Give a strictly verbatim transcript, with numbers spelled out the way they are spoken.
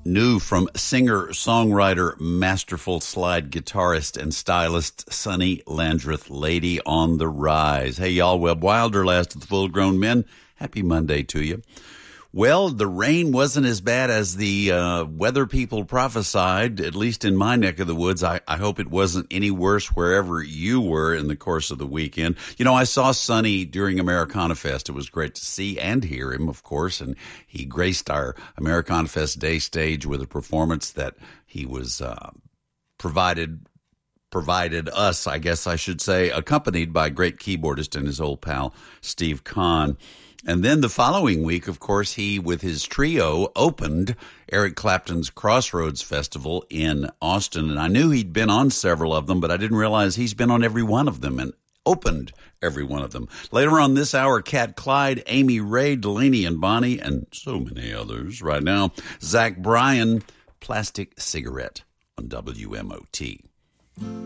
New from singer, songwriter, masterful slide guitarist, and stylist Sonny Landreth, Lady on the Rise. Hey, y'all, Webb Wilder, last of the full-grown men. Happy Monday to you. Well, the rain wasn't as bad as the uh, weather people prophesied, at least in my neck of the woods. I, I hope it wasn't any worse wherever you were in the course of the weekend. You know, I saw Sonny during Americana Fest. It was great to see and hear him, of course, and he graced our Americana Fest day stage with a performance that he was uh, provided provided us, I guess I should say, accompanied by great keyboardist and his old pal, Steve Kahn. And then the following week, of course, he, with his trio, opened Eric Clapton's Crossroads Festival in Austin. And I knew he'd been on several of them, but I didn't realize he's been on every one of them and opened every one of them. Later on this hour, Cat Clyde, Amy Ray, Delaney and Bonnie, and so many others. Right now, Zach Bryan, Plastic Cigarette on W M O T.